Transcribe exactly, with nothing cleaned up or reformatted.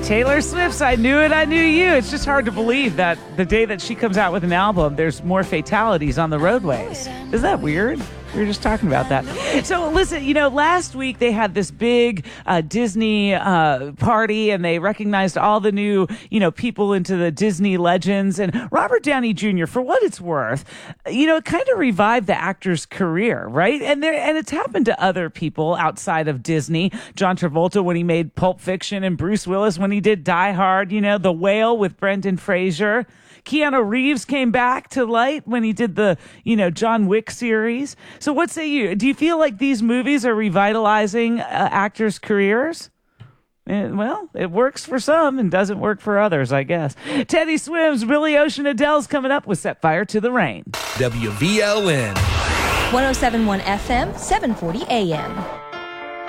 Taylor Swift's I Knew It, I Knew You. It's just hard to believe that the day that she comes out with an album, there's more fatalities on the roadways. Isn't that weird? We were just talking about that. So listen, you know, last week they had this big uh, Disney uh, party, and they recognized all the new, you know, people into the Disney legends. And Robert Downey Junior, for what it's worth, you know, it kind of revived the actor's career, right? And there, and it's happened to other people outside of Disney. John Travolta when he made Pulp Fiction, and Bruce Willis when he did Die Hard. You know, The Whale with Brendan Fraser. Keanu Reeves came back to light when he did the, you know, John Wick series. So what say you? Do you feel like these movies are revitalizing uh, actors' careers? And, well, it works for some and doesn't work for others, I guess. Teddy Swims, Billy Ocean, Adele's coming up with Set Fire to the Rain. W V L N. one oh seven point one F M, seven forty A M.